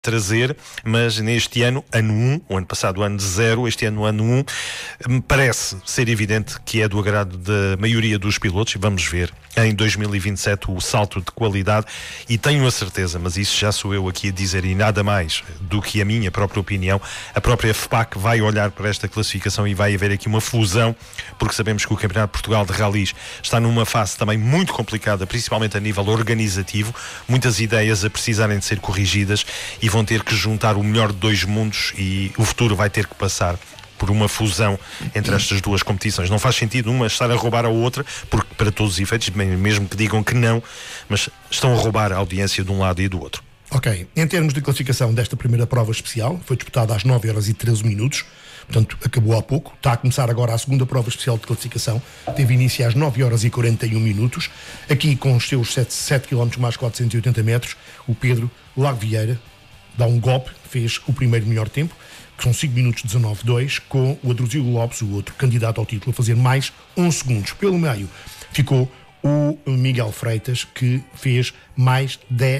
trazer, mas neste ano, ano 1, o ano passado ano 0, este ano 1, me parece ser evidente que é do agrado da maioria dos pilotos, e vamos ver em 2027 o salto de qualidade, e tenho a certeza, mas isso já sou eu aqui a dizer e nada mais do que a minha própria opinião, a própria FPAC vai olhar para esta classificação e vai haver aqui uma fusão, porque sabemos que o Campeonato de Portugal de Rallys está numa fase também muito complicada, principalmente a nível organizativo, muitas ideias a precisarem de ser corrigidas e vão ter que juntar o melhor de dois mundos, e o futuro vai ter que passar por uma fusão entre estas duas competições. Não faz sentido uma estar a roubar a outra, porque para todos os efeitos, mesmo que digam que não, mas estão a roubar a audiência de um lado e do outro. Ok, em termos de classificação desta primeira prova especial, foi disputada às 9h13, portanto acabou há pouco, está a começar agora a segunda prova especial de classificação, teve início às 9h41, aqui com os seus 7 km mais 480 metros, o Pedro Lago Vieira dá um golpe, fez o primeiro melhor tempo, que são 5 minutos 19,2, com o Adruzilo Lopes, o outro candidato ao título, a fazer mais 11 segundos. Pelo meio ficou o Miguel Freitas, que fez mais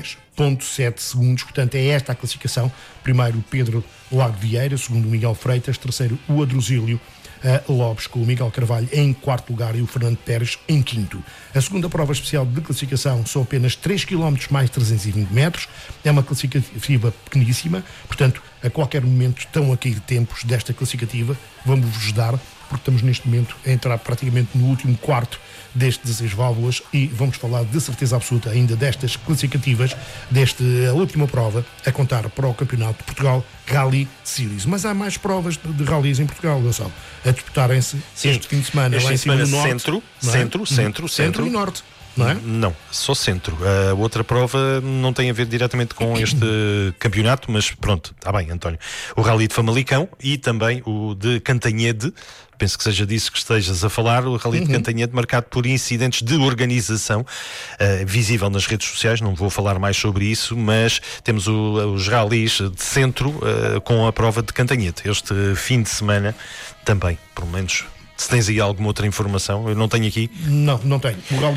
10,7 segundos. Portanto, é esta a classificação. Primeiro o Pedro Lago Vieira, segundo o Miguel Freitas, terceiro o Adruzílio Lopes, com o Miguel Carvalho em quarto lugar e o Fernando Pérez em quinto. A segunda prova especial de classificação são apenas 3 km mais 320 metros, é uma classificativa pequeníssima, portanto a qualquer momento estão a cair tempos desta classificativa, vamos-vos dar, porque estamos neste momento a entrar praticamente no último quarto destes 16 válvulas e vamos falar de certeza absoluta ainda destas classificativas, desta última prova a contar para o Campeonato de Portugal Rally Series. Mas há mais provas de rallies em Portugal, Gonçalo, a disputarem-se este fim de semana este lá em cima no norte. Centro e norte. Não é? Não, só centro. A outra prova não tem a ver diretamente com este campeonato, mas pronto, está bem, António. O Rally de Famalicão e também o de Cantanhede, penso que seja disso que estejas a falar, o Rally de Cantanhede, marcado por incidentes de organização, visível nas redes sociais, não vou falar mais sobre isso, mas temos os rallies de centro com a prova de Cantanhede. Este fim de semana também, pelo menos... Se tens aí alguma outra informação, eu não tenho aqui. Não tenho.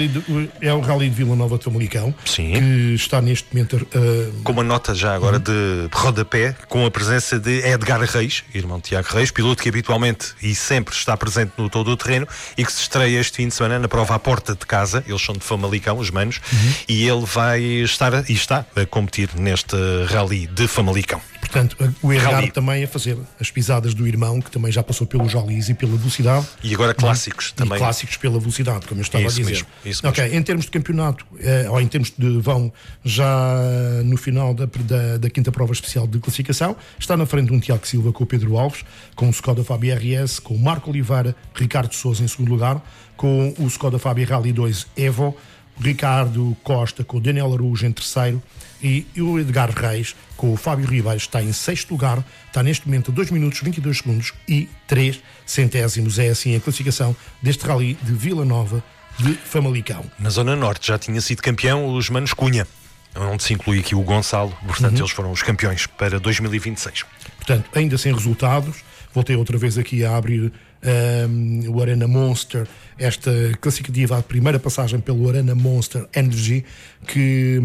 É o Rally de Vila Nova de Famalicão. Sim. Que está neste momento... Com uma nota já agora de rodapé, com a presença de Edgar Reis, irmão de Tiago Reis, piloto que habitualmente e sempre está presente no todo o terreno e que se estreia este fim de semana na prova à porta de casa. Eles são de Famalicão, os manos, e ele vai estar a competir neste Rally de Famalicão. Portanto, o Edgar também a fazer as pisadas do irmão, que também já passou pelos rallies e pela velocidade. E agora clássicos também. E clássicos pela velocidade, como eu estava a dizer. Isso ok, mesmo. em termos de campeonato, ou em termos de vão, já no final da quinta prova especial de classificação, está na frente um Tiago Silva com o Pedro Alves, com o Skoda Fábio RS, com o Marco Oliveira, Ricardo Sousa em segundo lugar, com o Skoda Fábio Rally 2 Evo, Ricardo Costa com o Daniel Araújo em terceiro, e o Edgar Reis com o Fábio Ribeiro está em sexto lugar, está neste momento a 2 minutos 22 segundos e 3 centésimos. É assim a classificação deste Rally de Vila Nova de Famalicão. Na Zona Norte já tinha sido campeão os manos Cunha, onde se inclui aqui o Gonçalo, portanto eles foram os campeões para 2026. Portanto, ainda sem resultados, voltei outra vez aqui a abrir o Arena Monster, esta classificativa, a primeira passagem pelo Arena Monster Energy, que...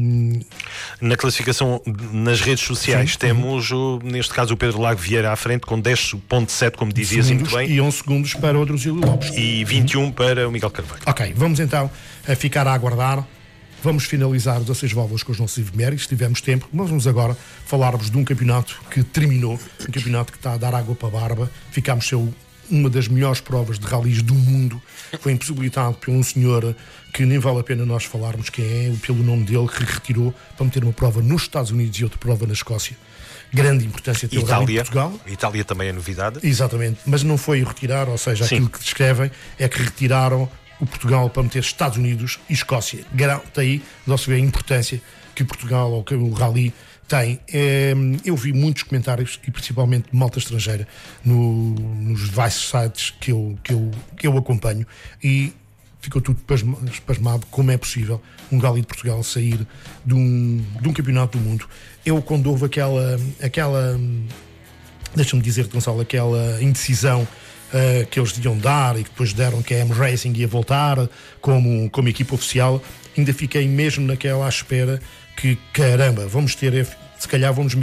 Na classificação nas redes sociais temos, neste caso, o Pedro Lago Vieira à frente com 10,7, como dizias muito bem. E 11 segundos para o Adruzílio Lopes. E 21 para o Miguel Carvalho. Ok, vamos então a ficar a aguardar. Vamos finalizar os 16 válvulas com os nossos efemérides, se tivermos tempo, mas vamos agora falar-vos de um campeonato que terminou, um campeonato que está a dar água para a barba. Ficámos sem uma das melhores provas de rallies do mundo. Foi impossibilitado por um senhor que nem vale a pena nós falarmos quem é, pelo nome dele, que retirou para meter uma prova nos Estados Unidos e outra prova na Escócia. Grande importância ter o Rally de Portugal. Itália também é novidade. Exatamente, mas não foi retirar, ou seja, aquilo que descrevem é que retiraram o Portugal para meter Estados Unidos e Escócia. Daí não se vê a importância que Portugal ou que o Rally tem. Eu vi muitos comentários e principalmente de malta estrangeira nos vários sites que eu acompanho, e ficou tudo pasmado como é possível um Rally de Portugal sair de um campeonato do mundo. Eu, quando houve aquela deixa-me dizer, Gonçalo, aquela indecisão que eles iam dar e que depois deram que a M-Racing ia voltar como equipa oficial, ainda fiquei mesmo naquela à espera que, caramba, vamos ter se calhar vamos